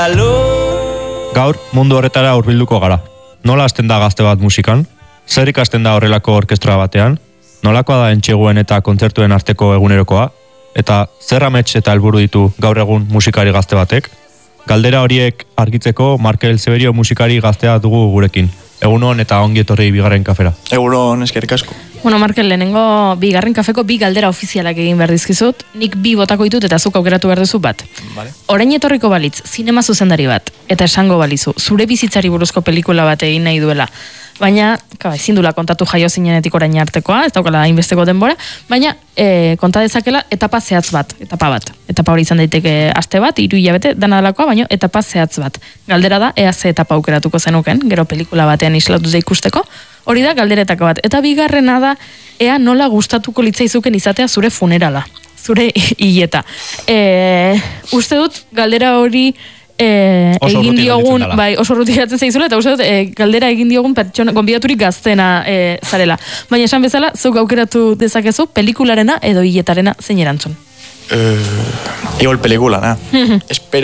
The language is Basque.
Gaur mundu horretara hurbilduko gara. Nola hasten da gazte bat musikan? Zer ikasten da horrelako orkestra batean? Nolakoa da entxeguen eta kontzertuen arteko egunerokoa? Eta zer amets eta helburu ditu gaur egun musikari gazte batek? Galdera horiek argitzeko Markel Zeberio musikari gaztea dugu gurekin. Egunon eta ongi etorri bigarren kafera. Egunon, eskerrik asko. Bueno, Markel, lehenengo bigarren kafeko 2 galdera ofizialak egin behar dizkizut. Nik 2 botako ditut eta zuk aukeratu behar duzu bat. Vale. Orain etorriko balitz, zinema zuzendari bat, eta esango balizu, zure bizitzari buruzko pelikula bat egin nahi duela. Baina, ezin dula kontatu jaio zinenetik orain artekoa, ez daukala hainbesteko denbora, baina konta dezakela etapa zehatz bat, etapa hori izan daiteke aste bat, 3 hilabete, dana delakoa, baina etapa zehatz bat. Galdera da, ea ze etapa aukeratuko zenuken, gero pelikula batean islatuta ikusteko, hori da galderetako bat. Eta bigarrena da, ea nola gustatuko litzaizuken izatea zure funerala, zure hileta. Uste dut, galdera hori egin diogun, bai, oso rutinatzen zaizula, eta uste dut, galdera egin diogun pertsona, gonbidaturik gaztena zarela. Baina esan bezala, zuk aukeratu dezakezu pelikularena edo hiletarena zein erantzun. Igual pelikula, na. Espero